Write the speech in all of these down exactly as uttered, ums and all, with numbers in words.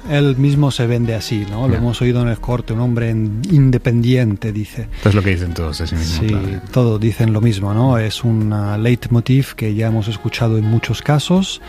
él mismo se vende así, ¿no? Lo yeah. hemos oído en el corte, un hombre independiente, dice. Esto es lo que dicen todos de sí mismo. Sí, claro. Todos dicen lo mismo, ¿no? Es un uh, leitmotiv que ya hemos escuchado en muchos casos,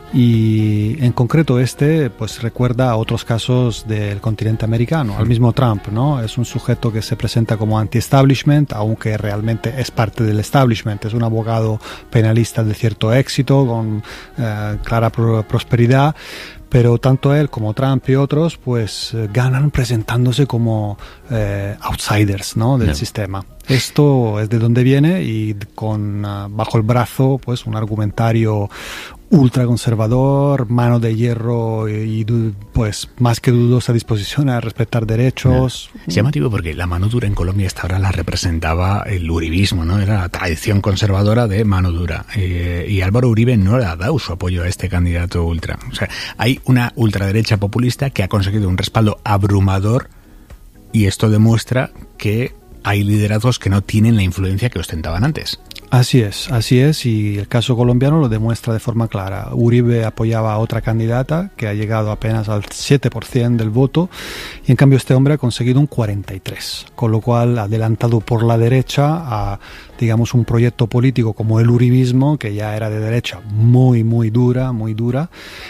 y en concreto este pues recuerda a otros casos del continente americano, mm. al mismo Trump, ¿no? Es un sujeto que se presenta como anti-establishment, aunque realmente es parte del establishment, es un abogado penalista de cierto éxito, con uh, clara pro- prosperidad, pero tanto él como Trump y otros pues eh, ganan presentándose como eh, outsiders, ¿no? del yeah. sistema. Esto es de donde viene, y con uh, bajo el brazo pues un argumentario ultraconservador, mano de hierro y, y pues más que dudosa disposición a respetar derechos. Yeah. Se llama tipo porque la mano dura en Colombia esta hora la representaba el uribismo, ¿no? Era la tradición conservadora de mano dura. Eh, y Álvaro Uribe no le ha dado su apoyo a este candidato ultra. O sea, hay una ultraderecha populista que ha conseguido un respaldo abrumador, y esto demuestra que hay liderazgos que no tienen la influencia que ostentaban antes. Así es, así es, y el caso colombiano lo demuestra de forma clara. Uribe apoyaba a otra candidata que ha llegado apenas al siete por ciento del voto, y en cambio este hombre ha conseguido un cuarenta y tres por ciento, con lo cual adelantado por la derecha a, digamos, un proyecto político como el uribismo, que ya era de derecha muy, muy dura, muy dura,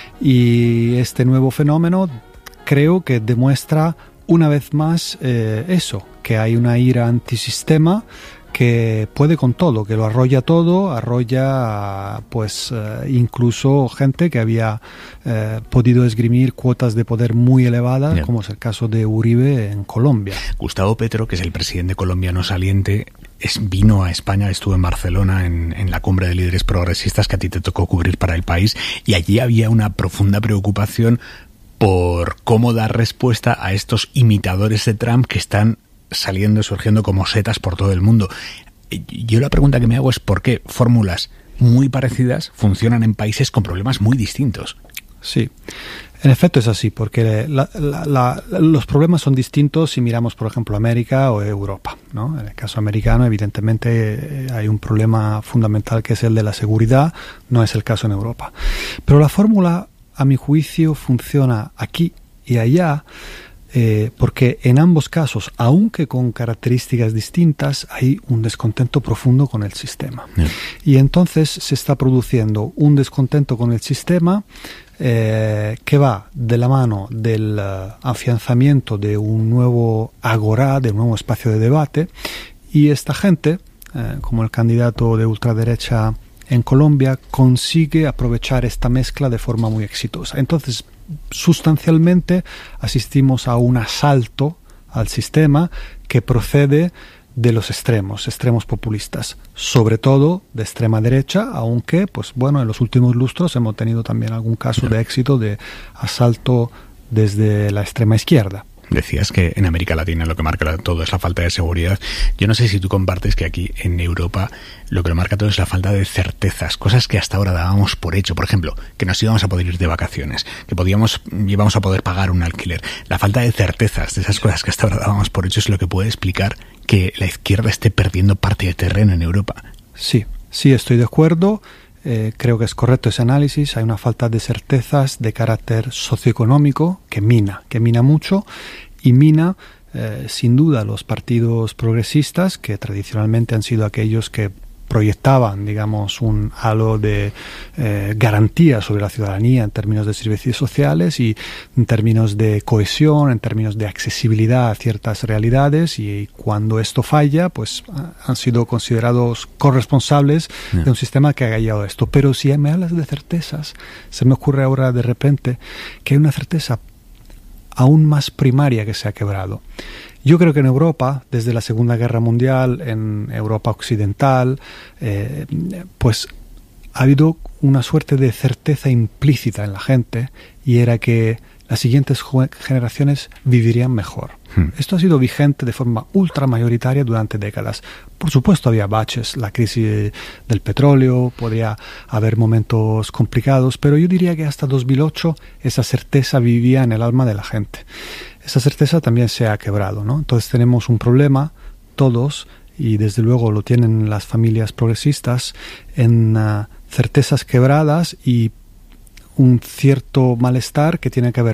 y este nuevo fenómeno creo que demuestra una vez más eh, eso, que hay una ira antisistema que puede con todo, que lo arrolla todo, arrolla pues eh, incluso gente que había eh, podido esgrimir cuotas de poder muy elevadas, yeah. como es el caso de Uribe en Colombia. Gustavo Petro, que es el presidente colombiano saliente, es, vino a España, estuvo en Barcelona en, en la cumbre de líderes progresistas que a ti te tocó cubrir para El País, y allí había una profunda preocupación por cómo dar respuesta a estos imitadores de Trump que están saliendo, surgiendo como setas por todo el mundo. Yo la pregunta que me hago es por qué fórmulas muy parecidas funcionan en países con problemas muy distintos. Sí, en efecto es así, porque la, la, la, los problemas son distintos si miramos, por ejemplo, América o Europa, ¿no? En el caso americano, evidentemente, hay un problema fundamental que es el de la seguridad, no es el caso en Europa. Pero la fórmula, a mi juicio, funciona aquí y allá, Eh, porque en ambos casos, aunque con características distintas, hay un descontento profundo con el sistema. Yeah. Y entonces se está produciendo un descontento con el sistema eh, que va de la mano del uh, afianzamiento de un nuevo agorá, de un nuevo espacio de debate, y esta gente, eh, como el candidato de ultraderecha en Colombia, consigue aprovechar esta mezcla de forma muy exitosa. Entonces, sustancialmente asistimos a un asalto al sistema que procede de los extremos, extremos populistas, sobre todo de extrema derecha, aunque, pues bueno, en los últimos lustros hemos tenido también algún caso de éxito de asalto desde la extrema izquierda. Decías que en América Latina lo que marca todo es la falta de seguridad. Yo no sé si tú compartes que aquí en Europa lo que lo marca todo es la falta de certezas, cosas que hasta ahora dábamos por hecho. Por ejemplo, que nos íbamos a poder ir de vacaciones, que podíamos, íbamos a poder pagar un alquiler. La falta de certezas de esas cosas que hasta ahora dábamos por hecho es lo que puede explicar que la izquierda esté perdiendo parte de terreno en Europa. Sí, sí, estoy de acuerdo. Eh, creo que es correcto ese análisis. Hay una falta de certezas de carácter socioeconómico que mina, que mina mucho, y mina eh, sin duda los partidos progresistas, que tradicionalmente han sido aquellos que proyectaban, digamos, un halo de eh, garantía sobre la ciudadanía en términos de servicios sociales y en términos de cohesión, en términos de accesibilidad a ciertas realidades, y cuando esto falla, pues han sido considerados corresponsables yeah. de un sistema que ha gallado esto. Pero si me hablas de certezas, se me ocurre ahora de repente que hay una certeza aún más primaria que se ha quebrado. Yo creo que en Europa, desde la Segunda Guerra Mundial, en Europa occidental, eh, pues ha habido una suerte de certeza implícita en la gente, y era que las siguientes generaciones vivirían mejor. Hmm. Esto ha sido vigente de forma ultramayoritaria durante décadas. Por supuesto había baches, la crisis del petróleo, podría haber momentos complicados, pero yo diría que hasta dos mil ocho esa certeza vivía en el alma de la gente. Esa certeza también se ha quebrado, ¿no? Entonces tenemos un problema, todos, y desde luego lo tienen las familias progresistas, en uh, certezas quebradas y un cierto malestar que tiene que ver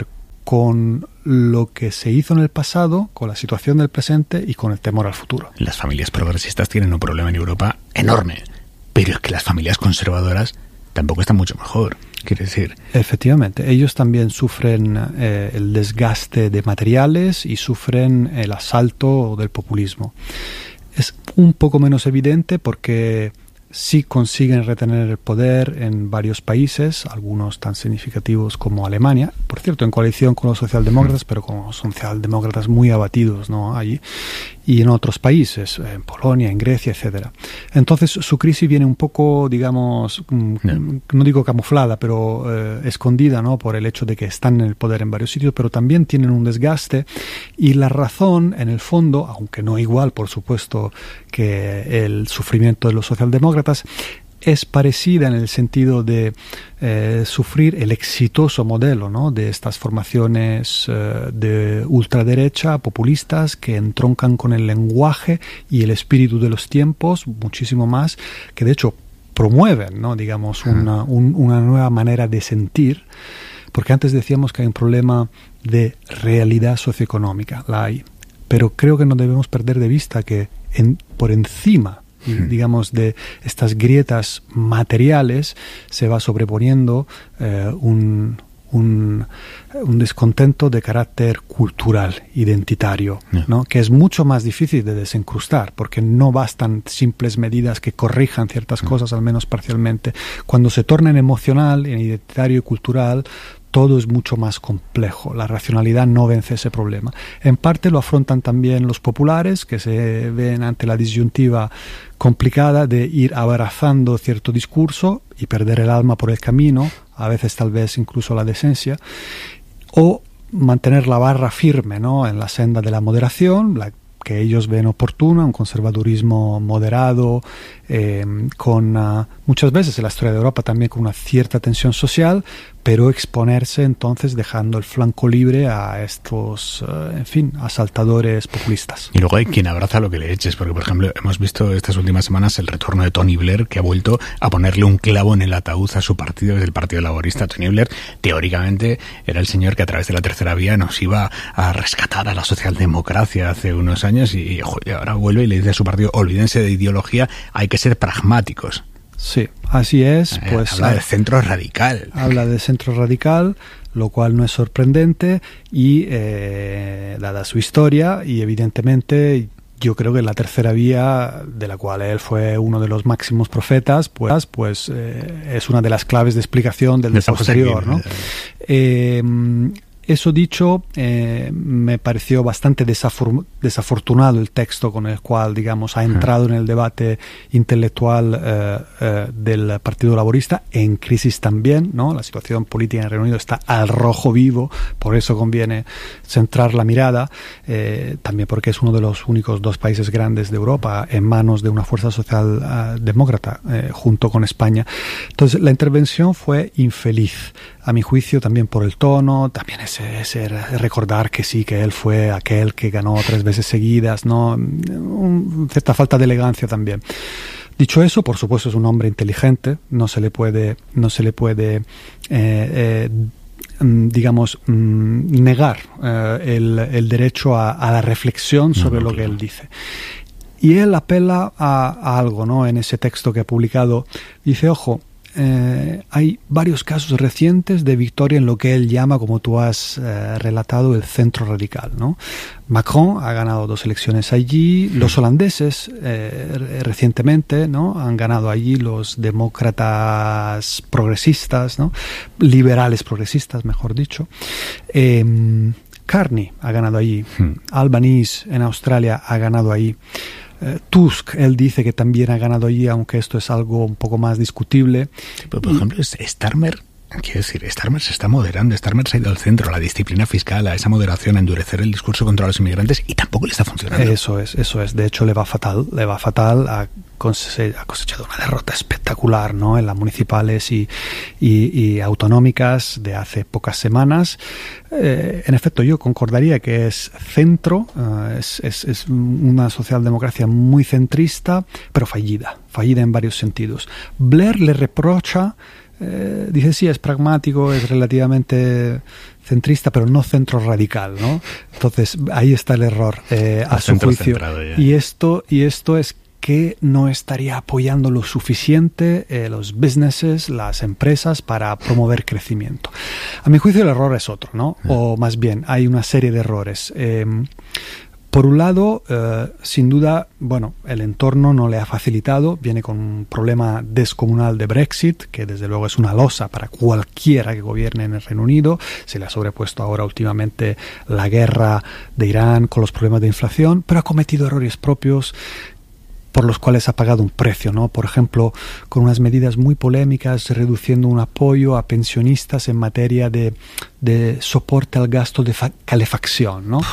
con lo que se hizo en el pasado, con la situación del presente y con el temor al futuro. Las familias progresistas tienen un problema en Europa enorme, pero es que las familias conservadoras tampoco están mucho mejor, quiere decir. Efectivamente, ellos también sufren eh, el desgaste de materiales y sufren el asalto del populismo. Es un poco menos evidente porque sí consiguen retener el poder en varios países, algunos tan significativos como Alemania, por cierto, en coalición con los socialdemócratas, pero con los socialdemócratas muy abatidos, ¿no?, allí, y en otros países, en Polonia, en Grecia, etcétera. Entonces su crisis viene un poco, digamos, no, no digo camuflada, pero eh, escondida, ¿no?, por el hecho de que están en el poder en varios sitios, pero también tienen un desgaste, y la razón, en el fondo, aunque no igual, por supuesto, que el sufrimiento de los socialdemócratas, es parecida en el sentido de eh, sufrir el exitoso modelo, ¿no?, de estas formaciones eh, de ultraderecha, populistas, que entroncan con el lenguaje y el espíritu de los tiempos muchísimo más, que de hecho promueven, ¿no?, digamos, una, un, una nueva manera de sentir, porque antes decíamos que hay un problema de realidad socioeconómica, la hay, pero creo que no debemos perder de vista que en, por encima, digamos, de estas grietas materiales se va sobreponiendo eh, un, un, un descontento de carácter cultural, identitario, ¿no?, que es mucho más difícil de desencrustar, porque no bastan simples medidas que corrijan ciertas cosas, al menos parcialmente. Cuando se torna en emocional, en identitario y cultural, todo es mucho más complejo. La racionalidad no vence ese problema. En parte lo afrontan también los populares, que se ven ante la disyuntiva complicada de ir abrazando cierto discurso y perder el alma por el camino, a veces tal vez incluso la decencia, o mantener la barra firme, ¿no?, en la senda de la moderación, la que ellos ven oportuna, un conservadurismo moderado, eh, con uh, muchas veces en la historia de Europa también con una cierta tensión social, pero exponerse entonces dejando el flanco libre a estos, uh, en fin, asaltadores populistas. Y luego hay quien abraza lo que le eches, porque por ejemplo hemos visto estas últimas semanas el retorno de Tony Blair, que ha vuelto a ponerle un clavo en el ataúd a su partido, desde el Partido Laborista. Tony Blair teóricamente era el señor que a través de la tercera vía nos iba a rescatar a la socialdemocracia hace unos años, y, y ahora vuelve y le dice a su partido: olvídense de ideología, hay que ser pragmáticos. Sí, así es. Pues habla de centro radical. Habla de centro radical, lo cual no es sorprendente, y eh, dada su historia, y evidentemente yo creo que la tercera vía, de la cual él fue uno de los máximos profetas, pues, pues eh, es una de las claves de explicación del de posterior, ¿no? Eh, Eso dicho, eh, me pareció bastante desafor- desafortunado el texto con el cual, digamos, ha entrado en el debate intelectual eh, eh, del Partido Laborista, en crisis también, ¿no? La situación política en el Reino Unido está al rojo vivo, por eso conviene centrar la mirada, eh, también porque es uno de los únicos dos países grandes de Europa en manos de una fuerza socialdemócrata, eh, junto con España. Entonces, la intervención fue infeliz, a mi juicio, también por el tono, también ese, ese recordar que sí, que él fue aquel que ganó tres veces seguidas, ¿no? Un, cierta falta de elegancia también. Dicho eso, por supuesto es un hombre inteligente, no se le puede, no se le puede eh, eh, digamos, negar eh, el, el derecho a, a la reflexión sobre no, no, lo que él dice. Y él apela a, a algo, ¿no?, en ese texto que ha publicado. Dice, ojo, Eh, hay varios casos recientes de victoria en lo que él llama, como tú has eh, relatado, el centro radical, ¿no? Macron ha ganado dos elecciones allí, los holandeses eh, recientemente, ¿no?, han ganado allí, los demócratas progresistas, ¿no?, liberales progresistas, mejor dicho. Eh, Carney ha ganado allí, hmm. Albanese en Australia ha ganado allí. Tusk, él dice que también ha ganado allí, aunque esto es algo un poco más discutible. Pero, por y, ejemplo, Starmer, quiero decir, Starmer se está moderando, Starmer se ha ido al centro, a la disciplina fiscal, a esa moderación, a endurecer el discurso contra los inmigrantes, y tampoco le está funcionando. Eso es, eso es. De hecho, le va fatal, le va fatal, ha cosechado una derrota espectacular, ¿no?, en las municipales y, y, y autonómicas de hace pocas semanas. Eh, en efecto, yo concordaría que es centro, uh, es, es, es una socialdemocracia muy centrista, pero fallida, fallida en varios sentidos. Blair le reprocha, eh, dice sí, es pragmático, es relativamente, centrista, pero no centro radical, ¿no? Entonces, ahí está el error, eh, a su juicio. Y esto, y esto es que no estaría apoyando lo suficiente eh, los businesses, las empresas, para promover crecimiento. A mi juicio el error es otro, ¿no? O más bien, hay una serie de errores. Eh, Por un lado, eh, sin duda, bueno, el entorno no le ha facilitado, viene con un problema descomunal de Brexit, que desde luego es una losa para cualquiera que gobierne en el Reino Unido. Se le ha sobrepuesto ahora últimamente la guerra de Irán con los problemas de inflación, pero ha cometido errores propios por los cuales ha pagado un precio, ¿no? Por ejemplo, con unas medidas muy polémicas, reduciendo un apoyo a pensionistas en materia de, de soporte al gasto de calefacción, ¿no?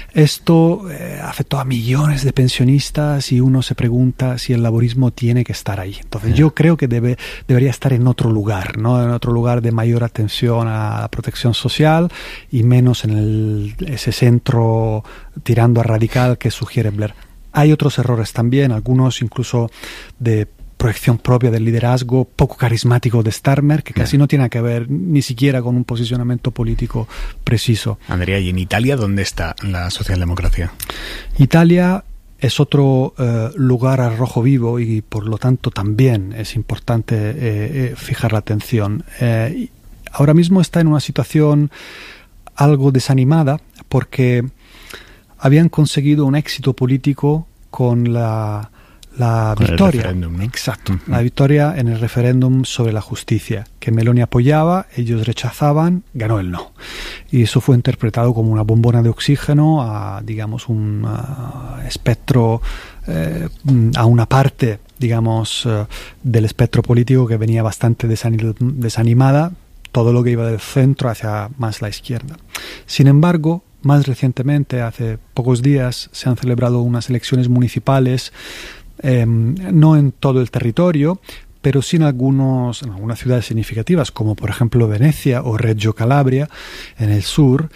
Esto eh, afectó a millones de pensionistas y uno se pregunta si el laborismo tiene que estar ahí. Entonces, yo creo que debe, debería estar en otro lugar, ¿no? En otro lugar de mayor atención a la protección social y menos en el, ese centro tirando a radical que sugiere Blair. Hay otros errores también, algunos incluso de proyección propia del liderazgo poco carismático de Starmer, que casi no tiene que ver ni siquiera con un posicionamiento político preciso. Andrea, ¿y en Italia dónde está la socialdemocracia? Italia es otro eh, lugar a rojo vivo y por lo tanto también es importante eh, eh, fijar la atención. Eh, ahora mismo está en una situación algo desanimada porque habían conseguido un éxito político con la, la con victoria. El referéndum, ¿no? Exacto, Uh-huh. la victoria en el referéndum sobre la justicia, que Meloni apoyaba, ellos rechazaban, ganó el no. Y eso fue interpretado como una bombona de oxígeno a, digamos, un uh, espectro, eh, a una parte, digamos, uh, del espectro político que venía bastante desanim- desanimada, todo lo que iba del centro hacia más la izquierda. Sin embargo, más recientemente, hace pocos días, se han celebrado unas elecciones municipales, eh, no en todo el territorio, pero sí en, algunos, en algunas ciudades significativas, como por ejemplo Venecia o Reggio Calabria, en el sur,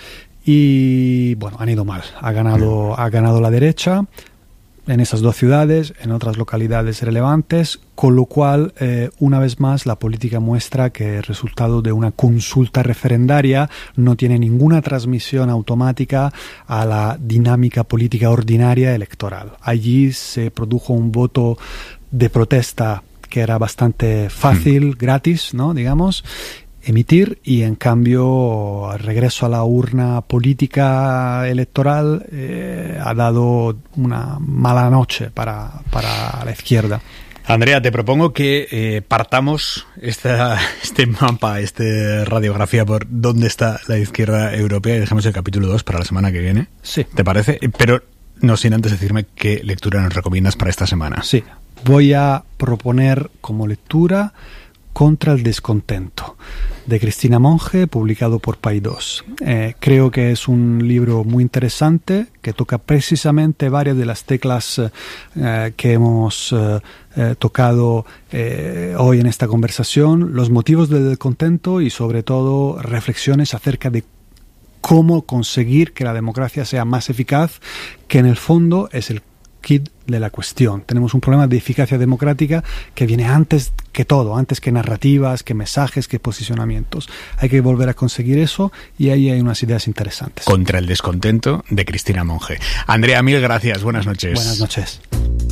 y bueno, han ido mal. Ha ganado, ha ganado la derecha en esas dos ciudades, en otras localidades relevantes, con lo cual, eh, una vez más, la política muestra que el resultado de una consulta referendaria no tiene ninguna transmisión automática a la dinámica política ordinaria electoral. Allí se produjo un voto de protesta que era bastante fácil, mm. gratis, ¿no? digamos, emitir, y en cambio el regreso a la urna política electoral eh, ha dado una mala noche para, para la izquierda. Andrea, te propongo que eh, partamos esta, este mapa, esta radiografía por dónde está la izquierda europea y dejemos el capítulo dos para la semana que viene. Sí. ¿Te parece? Pero no sin antes decirme qué lectura nos recomiendas para esta semana. Sí, voy a proponer como lectura Contra el descontento, de Cristina Monge, publicado por Paidós. Eh, creo que es un libro muy interesante que toca precisamente varias de las teclas eh, que hemos eh, eh, tocado eh, hoy en esta conversación, los motivos del descontento y sobre todo reflexiones acerca de cómo conseguir que la democracia sea más eficaz, que en el fondo es el kit de la cuestión. Tenemos un problema de eficacia democrática que viene antes que todo, antes que narrativas, que mensajes, que posicionamientos. Hay que volver a conseguir eso y ahí hay unas ideas interesantes. Contra el descontento, de Cristina Monge. Andrea, mil gracias. Buenas noches. Buenas noches.